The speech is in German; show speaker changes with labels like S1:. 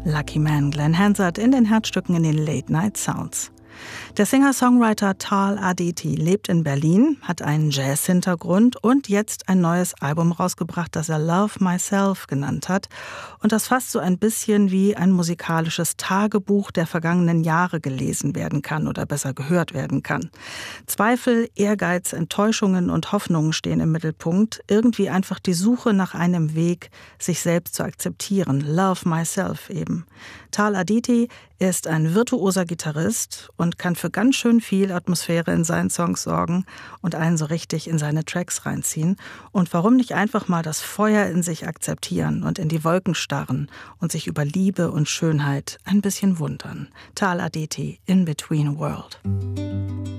S1: Lucky Man, Glenn Hansard in den Herzstücken in den Late Night Sounds. Der Singer-Songwriter Tal Aditi lebt in Berlin, hat einen Jazz-Hintergrund und jetzt ein neues Album rausgebracht, das er Love Myself genannt hat und das fast so ein bisschen wie ein musikalisches Tagebuch der vergangenen Jahre gelesen werden kann oder besser gehört werden kann. Zweifel, Ehrgeiz, Enttäuschungen und Hoffnungen stehen im Mittelpunkt, irgendwie einfach die Suche nach einem Weg, sich selbst zu akzeptieren. Love Myself eben. Tal Aditi ist ein virtuoser Gitarrist und kann für ganz schön viel Atmosphäre in seinen Songs sorgen und einen so richtig in seine Tracks reinziehen. Und warum nicht einfach mal das Feuer in sich akzeptieren und in die Wolken starren und sich über Liebe und Schönheit ein bisschen wundern. Tal Aditi, In Between World.